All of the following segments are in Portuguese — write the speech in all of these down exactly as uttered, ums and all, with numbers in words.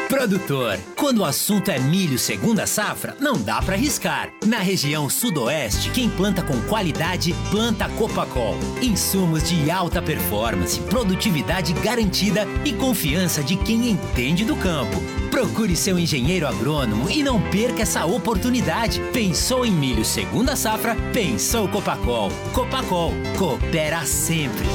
Produtor, quando o assunto é milho segunda safra, não dá pra arriscar. Na região sudoeste, quem planta com qualidade, planta Copacol. Insumos de alta performance, produtividade garantida e confiança de quem entende do campo. Procure seu engenheiro agrônomo e não perca essa oportunidade. Pensou em milho segunda safra? Pensou Copacol. Copacol, coopera sempre.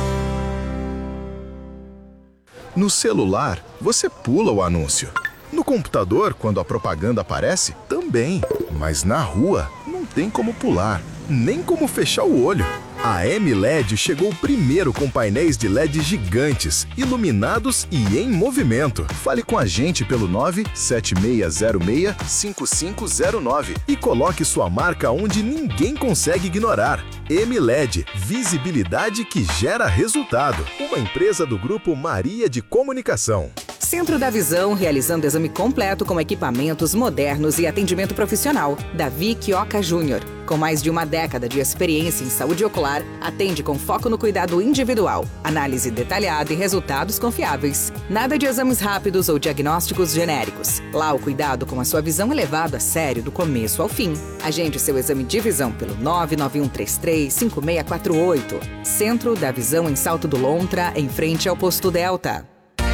No celular, você pula o anúncio. No computador, quando a propaganda aparece, também. Mas na rua, não tem como pular, nem como fechar o olho. A M L E D chegou primeiro com painéis de L E D gigantes, iluminados e em movimento. Fale com a gente pelo nove sete seis zero seis cinco cinco zero nove e coloque sua marca onde ninguém consegue ignorar. M L E D, visibilidade que gera resultado. Uma empresa do Grupo Maria de Comunicação. Centro da Visão, realizando exame completo com equipamentos modernos e atendimento profissional. Davi Quioca Júnior. Com mais de uma década de experiência em saúde ocular, atende com foco no cuidado individual, análise detalhada e resultados confiáveis. Nada de exames rápidos ou diagnósticos genéricos. Lá o cuidado com a sua visão é levado a sério do começo ao fim. Agende seu exame de visão pelo nove nove um três três cinco seis quatro oito. Centro da Visão em Salto do Lontra, em frente ao Posto Delta.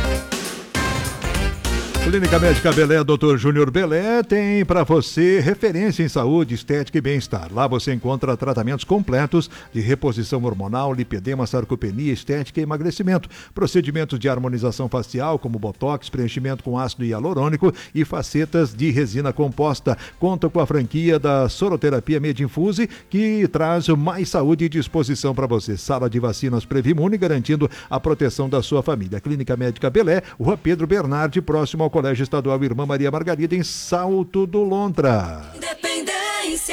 Clínica Médica Belé, doutor Júnior Belé, tem para você referência em saúde, estética e bem-estar. Lá você encontra tratamentos completos de reposição hormonal, lipedema, sarcopenia, estética e emagrecimento. Procedimentos de harmonização facial, como botox, preenchimento com ácido hialurônico e facetas de resina composta. Conta com a franquia da Soroterapia Medinfuse, que traz mais saúde e disposição para você. Sala de vacinas Previmune, garantindo a proteção da sua família. Clínica Médica Belé, Rua Pedro Bernardi, próximo ao Colégio Estadual Irmã Maria Margarida, em Salto do Lontra. Independência.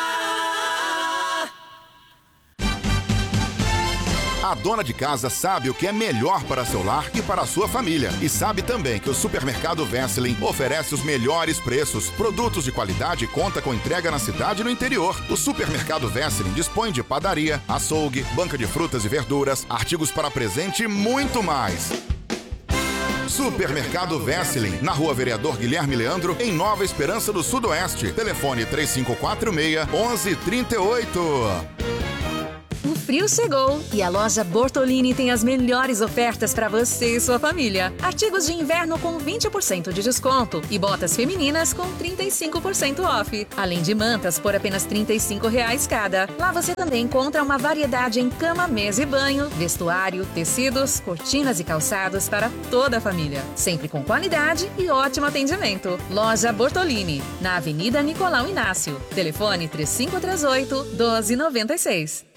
A dona de casa sabe o que é melhor para seu lar e para a sua família. E sabe também que o Supermercado Wesseling oferece os melhores preços, produtos de qualidade e conta com entrega na cidade e no interior. O Supermercado Wesseling dispõe de padaria, açougue, banca de frutas e verduras, artigos para presente e muito mais. Supermercado Wesseling, na Rua Vereador Guilherme Leandro, em Nova Esperança do Sudoeste. Telefone três cinco quatro seis, um um três oito. O frio chegou e a loja Bortolini tem as melhores ofertas para você e sua família. Artigos de inverno com vinte por cento de desconto e botas femininas com trinta e cinco por cento off. Além de mantas por apenas trinta e cinco reais cada. Lá você também encontra uma variedade em cama, mesa e banho, vestuário, tecidos, cortinas e calçados para toda a família. Sempre com qualidade e ótimo atendimento. Loja Bortolini, na Avenida Nicolau Inácio. Telefone três cinco três oito, um dois nove seis.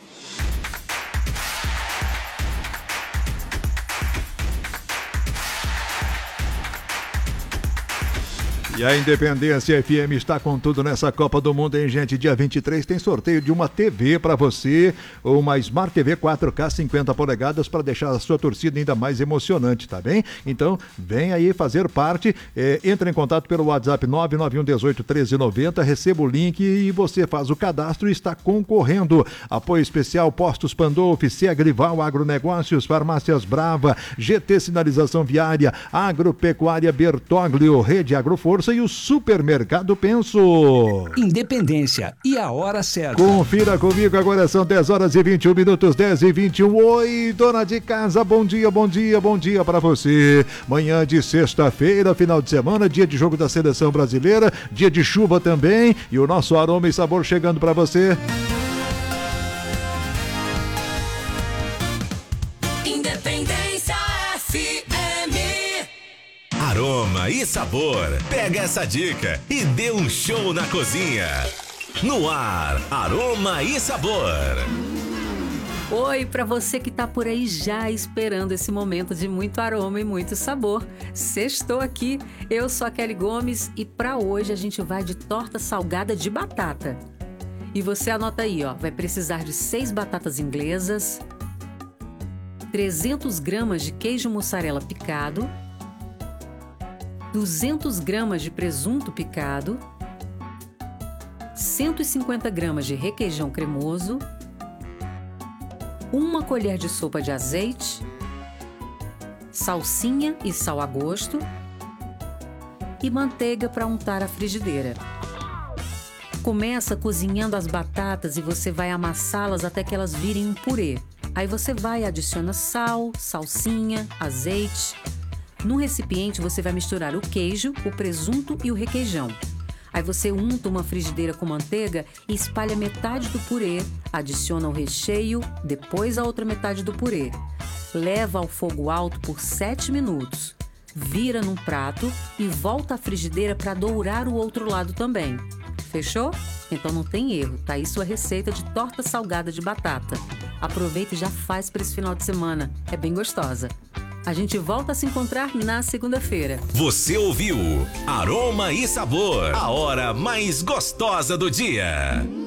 E a Independência F M está com tudo nessa Copa do Mundo, hein, gente? Dia vinte e três tem sorteio de uma T V para você, uma Smart T V quatro K cinquenta polegadas para deixar a sua torcida ainda mais emocionante, tá bem? Então, vem aí fazer parte, é, entra em contato pelo WhatsApp nove nove um um oito um três nove zero, receba o link e você faz o cadastro e está concorrendo. Apoio especial Postos Pandolfi, Segrival Agronegócios, Farmácias Brava, G T Sinalização Viária, Agropecuária Bertoglio, Rede Agroforça e o Supermercado Penso. Independência e a hora certa. Confira comigo, agora são dez horas e vinte e um minutos, dez e vinte e um. Oi, dona de casa, bom dia, bom dia, bom dia para você. Manhã de sexta-feira, final de semana, dia de jogo da Seleção Brasileira, dia de chuva também e o nosso aroma e sabor chegando para você. Aroma e sabor. Pega essa dica e dê um show na cozinha. No ar, Aroma e Sabor. Oi, para você que tá por aí já esperando esse momento de muito aroma e muito sabor. Sextou aqui. Eu sou a Kelly Gomes e para hoje a gente vai de torta salgada de batata. E você anota aí, ó, vai precisar de seis batatas inglesas, trezentos gramas de queijo mussarela picado, duzentos gramas de presunto picado, cento e cinquenta gramas de requeijão cremoso, uma colher de sopa de azeite, salsinha e sal a gosto, e manteiga para untar a frigideira. Começa cozinhando as batatas e você vai amassá-las até que elas virem um purê. Aí você vai e adiciona sal, salsinha, azeite. Num recipiente você vai misturar o queijo, o presunto e o requeijão. Aí você unta uma frigideira com manteiga e espalha metade do purê, adiciona o recheio, depois a outra metade do purê. Leva ao fogo alto por sete minutos. Vira num prato e volta à frigideira para dourar o outro lado também. Fechou? Então não tem erro, tá aí sua receita de torta salgada de batata. Aproveita e já faz para esse final de semana, é bem gostosa. A gente volta a se encontrar na segunda-feira. Você ouviu Aroma e Sabor, a hora mais gostosa do dia.